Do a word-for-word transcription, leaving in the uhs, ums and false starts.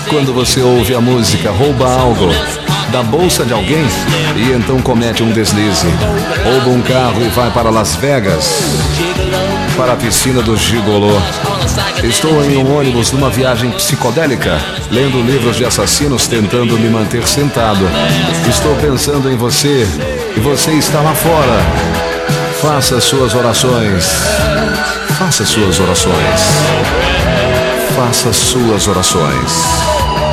Quando você ouve a música, rouba algo da bolsa de alguém e então comete um deslize. Rouba um carro e vai para Las Vegas, para a piscina do gigolô. Estou em um ônibus numa viagem psicodélica, lendo livros de assassinos, tentando me manter sentado. Estou pensando em você e você está lá fora. Faça suas orações. Faça suas orações. Faça suas orações.